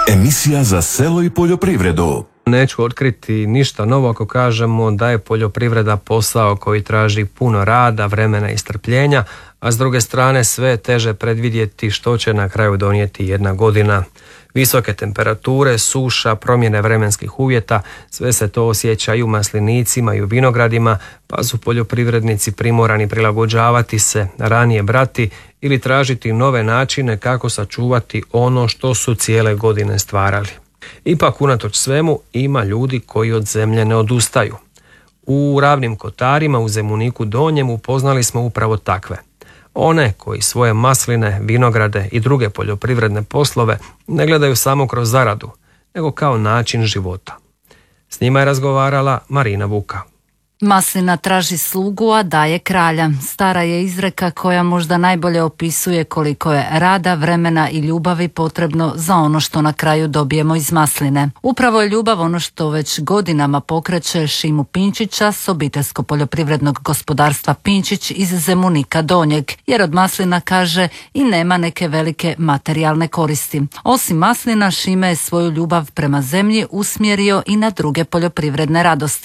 Emisija za selo i poljoprivredu. Neću otkriti ništa novo ako kažemo da je poljoprivreda posao koji traži puno rada, vremena i strpljenja, a s druge strane sve je teže predvidjeti što će na kraju donijeti jedna godina. Visoke temperature, suša, promjene vremenskih uvjeta, sve se to osjeća i u maslinicima i u vinogradima, pa su poljoprivrednici primorani prilagođavati se, ranije brati ili tražiti nove načine kako sačuvati ono što su cijele godine stvarali. Ipak, unatoč svemu, ima ljudi koji od zemlje ne odustaju. U Ravnim Kotarima, u Zemuniku Donjem, upoznali smo upravo takve. One koji svoje masline, vinograde i druge poljoprivredne poslove ne gledaju samo kroz zaradu, nego kao način života. S njima je razgovarala Marina Vuka. Maslina traži slugu, a daje kralja. Stara je izreka koja možda najbolje opisuje koliko je rada, vremena i ljubavi potrebno za ono što na kraju dobijemo iz masline. Upravo je ljubav ono što već godinama pokreće Šimu Pinčića s obiteljsko-poljoprivrednog gospodarstva Pinčić iz Zemunika Donjeg, jer od maslina, kaže, i nema neke velike materijalne koristi. Osim maslina, Šime je svoju ljubav prema zemlji usmjerio i na druge poljoprivredne radosti.